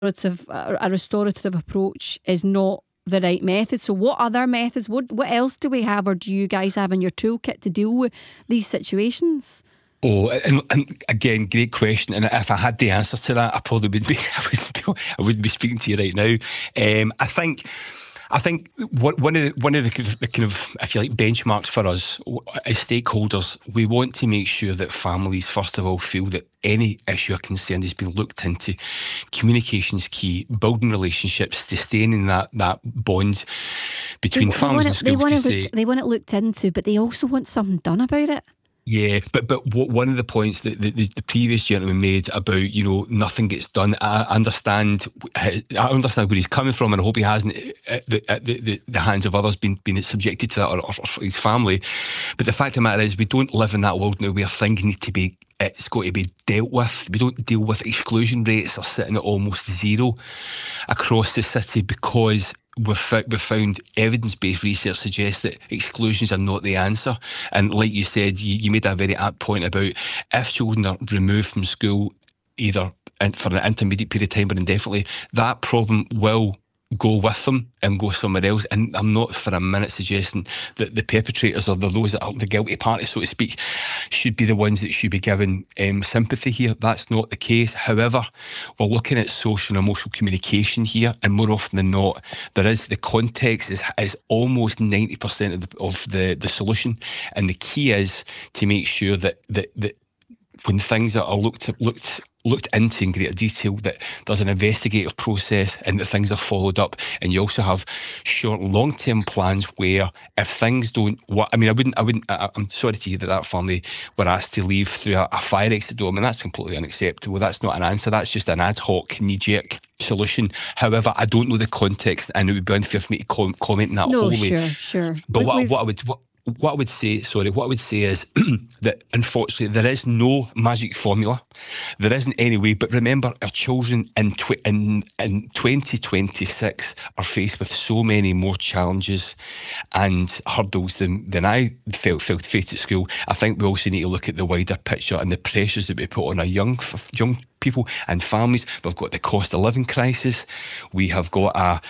a restorative approach is not the right method. So what other methods, what else do we have, or do you guys have in your toolkit to deal with these situations? Oh, and again, great question. And if I had the answer to that, I probably would be. I wouldn't be speaking to you right now. I think one of the kind of, if you like, benchmarks for us as stakeholders, we want to make sure that families, first of all, feel that any issue or concern has been looked into. Communication's key. Building relationships, sustaining that bond between families and schools. They want it looked into, but they also want something done about it. Yeah, but one of the points that the previous gentleman made about, nothing gets done, I understand where he's coming from, and I hope he hasn't at the hands of others been subjected to that, or his family. But the fact of the matter is, we don't live in that world now where things need to be, it's got to be dealt with. We don't deal with exclusion rates are sitting at almost zero across the city, because we've found evidence-based research suggests that exclusions are not the answer. And like you said, you made a very apt point about if children are removed from school, either for an intermediate period of time or indefinitely, that problem will go with them and go somewhere else. And I'm not for a minute suggesting that the perpetrators or those that are the guilty party, so to speak, should be the ones that should be given sympathy here. That's not the case. However, we're looking at social and emotional communication here, and more often than not, there is the context is almost 90% of the solution. And the key is to make sure that when things are looked into in greater detail, that there's an investigative process and that things are followed up. And you also have short and long-term plans where if things don't work, I'm sorry to hear that family were asked to leave through a fire exit door. I mean, that's completely unacceptable. That's not an answer. That's just an ad hoc, knee-jerk solution. However, I don't know the context, and it would be unfair for me to comment in that whole way. Sure. But what I would say is that unfortunately there is no magic formula. There isn't any way. But remember, our children in 2026 are faced with so many more challenges and hurdles than I felt faced at school. I think we also need to look at the wider picture and the pressures that we put on our young people and families. We've got the cost of living crisis. We have got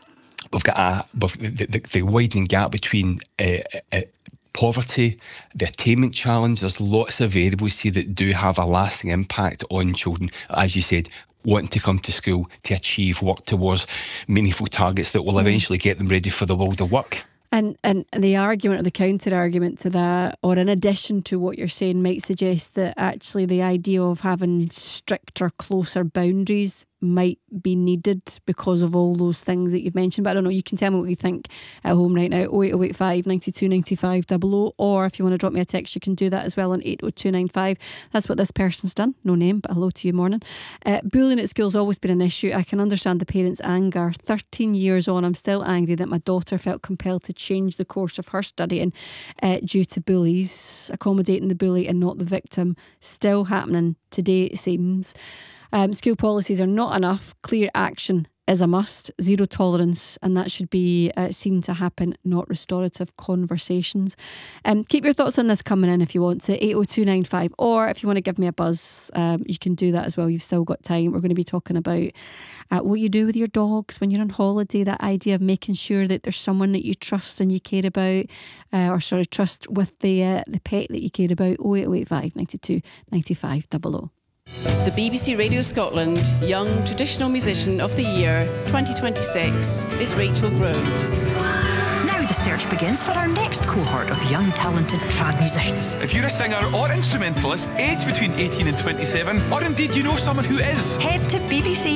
the widening gap between poverty, the attainment challenge. There's lots of variables here that do have a lasting impact on children, as you said, wanting to come to school to achieve, work towards meaningful targets that will eventually get them ready for the world of work. And the argument or the counter argument to that, or in addition to what you're saying, might suggest that actually the idea of having stricter, closer boundaries might be needed because of all those things that you've mentioned. But I don't know, you can tell me what you think at home right now. 08085 92 95 00, or if you want to drop me a text, you can do that as well on 80295. That's what this person's done. No name, but hello to you, morning. Bullying at school's always been an issue. I can understand the parents' anger. 13 years on, I'm still angry that my daughter felt compelled to change the course of her studying due to bullies. Accommodating the bully and not the victim. Still happening today, it seems. School policies are not enough. Clear action is a must. Zero tolerance, and that should be seen to happen, not restorative conversations. Keep your thoughts on this coming in if you want to, 80295, or if you want to give me a buzz, you can do that as well. You've still got time. We're going to be talking about what you do with your dogs when you're on holiday, that idea of making sure that there's someone that you trust and you care about, trust with the pet that you care about. 08085 92 95 00. The BBC Radio Scotland Young Traditional Musician of the Year 2026 is Rachel Groves. Now the search begins for our next cohort of young talented trad musicians. If you're a singer or instrumentalist aged between 18 and 27, or indeed you know someone who is, head to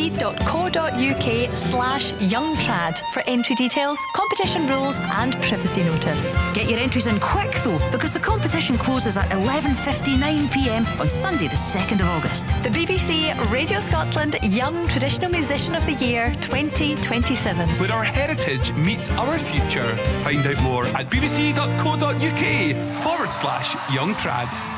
bbc.co.uk/youngtrad for entry details, competition rules and privacy notice. Get your entries in quick though, because the competition closes at 11:59pm on Sunday the 2nd of August. The BBC Radio Scotland Young Traditional Musician of the Year 2027. where our heritage meets our future. Find out more at bbc.co.uk/youngtrad.